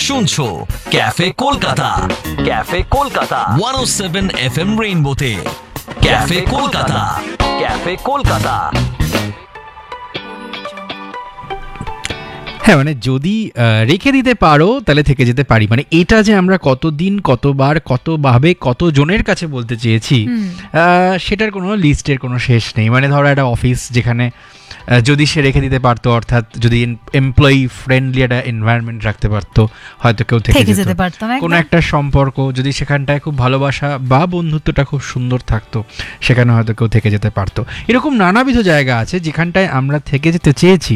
শুনছো cafe Kolkata, cafe Kolkata 107 FM রেইনবোতে। Cafe Kolkata, cafe Kolkata. হ্যাঁ, মানে যদি রেখে দিতে পারো তাহলে থেকে যেতে পারি, মানে এটা যে আমরা কতদিন, কতবার, কতভাবে, কতজনের কাছে বলতে চেয়েছি, সেটার কোনো লিস্টের কোনো শেষ নেই। মানে ধরো একটা অফিস যেখানে যদি সে রেখে দিতে পারতো, অর্থাৎ যদি এমপ্লয়ি ফ্রেন্ডলি একটা এনভায়রনমেন্ট রাখতে পারতো, হয়তো কেউ থেকে যেতে পারতো। কোনো একটা সম্পর্ক যদি সেখানটায় খুব ভালোবাসা বা বন্ধুত্বটা খুব সুন্দর থাকতো, সেখানে হয়তো কেউ থেকে যেতে পারতো। এরকম নানাবিধ জায়গা আছে যেখানটায় আমরা থেকে যেতে চেয়েছি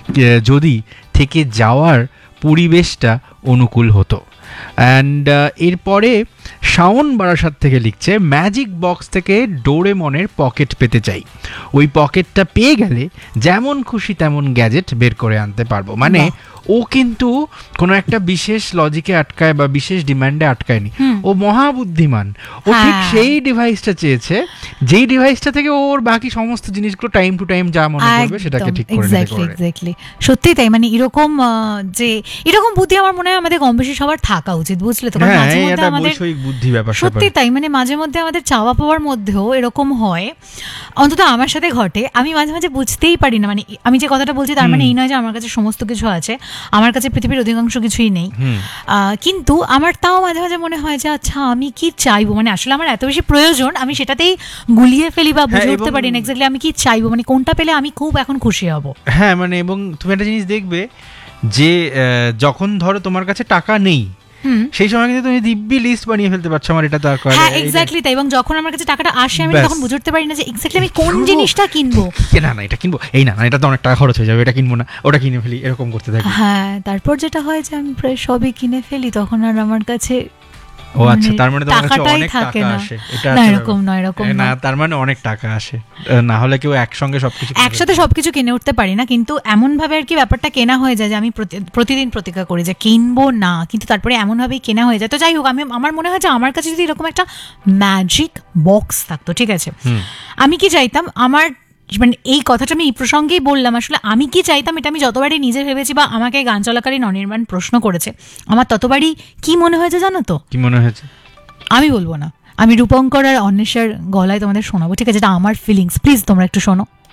যদি থেকে যাওয়ার পরিবেশটা অনুকূল হতো। অ্যান্ড এরপরে শাওন বারাসাত থেকে লিখছে, ম্যাজিক বক্স থেকে ডোরেমনের পকেট পেতে চাই। ওই পকেটটা পেয়ে গেলে যেমন খুশি তেমন গ্যাজেট বের করে আনতে পারবো। মানে ও কিন্তু কোনো একটা বিশেষ লজিকে আটকায় বা বিশেষ ডিমান্ডে আটকায়নি, ও মহাবুদ্ধিমান। ও ঠিক সেই ডিভাইসটা চেয়েছে যেই ডিভাইসটা থেকে ওর বাকি সমস্ত জিনিসগুলো টাইম টু টাইম যা মনে করবে সেটাকে ঠিক করে নিতে পারে। এক্স্যাক্টলি, সত্যি তাই। মানে এরকম যে এরকম বুদ্ধি আমার মনে হয় আমাদের কম বেশি সবার থাকা উচিত, বুঝলে তো? হ্যাঁ, এটা বৈষয়িক বুদ্ধি ব্যাপার। সত্যি তাই, মানে মাঝে মধ্যে আমাদের চাওয়া পাওয়ার মধ্যেও এরকম হয়, অন্তত আমার সাথে ঘটে। আমি মাঝে মাঝে বুঝতেই পারি না, মানে আমি যে কথাটা বলছি তার মানে এই নয় যে আমার কাছে সমস্ত কিছু আছে, আমার কাছে পৃথিবীর অধিকাংশ কিছুই নেই, কিন্তু আমার তাও মাঝে মাঝে মনে হয় যে আচ্ছা আমি কি চাইবো, মানে আসলে আমার এত বেশি প্রয়োজন আমি সেটাতেই গুলিয়ে ফেলি বা বুঝে উঠতে পারি না এক্স্যাক্টলি আমি কি চাইবো, মানে কোনটা পেলে আমি খুব এখন খুশি হব। হ্যাঁ, মানে এবং তুমি একটা জিনিস দেখবে যে যখন ধরো তোমার কাছে টাকা নেই, সেই সময় কিন্তু তুমি দিব্যি লিস্ট বানিয়ে ফেলতে পারছো আমার এটা দরকার। হ্যাঁ, এক্স্যাক্টলি তাই। এবং যখন আমার কাছে টাকাটা আসে আমি তখন বুঝে উঠতে পারি না যে এক্স্যাক্টলি আমি কোন জিনিসটা কিনবো। না এটা কিনবো, এই না এটা তো অনেক টাকা খরচ হয়ে যাবে, এটা কিনবো না, ওটা কিনে ফেলি, এরকম করতে থাকি। হ্যাঁ, তারপর যেটা হয় যে আমি প্রায় সবই কিনে ফেলি, তখন আর আমার কাছে ও আচ্ছা, তার মানে তোমার কাছে অনেক টাকা আসে। এটা না, এরকম নয়, এরকম না, তার মানে অনেক টাকা আসে, না হলে কেউ একসাথে সবকিছু কিনে উঠতে পারি না। কিন্তু এমন ভাবে আর কি ব্যাপারটা কেনা হয়ে যায় যে আমি প্রতিদিন প্রতিজ্ঞা করি যে কিনবো না, কিন্তু তারপরে এমন ভাবেই কেনা হয়ে যায়। তো যাই হোক, আমার মনে হয় যে আমার কাছে যদি এরকম একটা ম্যাজিক বক্স থাকতো, ঠিক আছে, আমি কি চাইতাম, আমার মানে এই কথাটা আমি এই প্রসঙ্গেই বললাম, আসলে আমি কি চাইতাম এটা আমি যতবারই নিজে ভেবেছি বা আমাকে গান চলাকালীন অনির্বাণ প্রশ্ন করেছে, আমার ততবারই কি মনে হয়েছে জানো তো? কি মনে হয়েছে আমি বলবো না, আমি রূপঙ্কর আর অন্বেষার গলায় তোমাদের শোনাবো, ঠিক আছে? এটা আমার ফিলিংস, প্লিজ তোমরা একটু শোনো।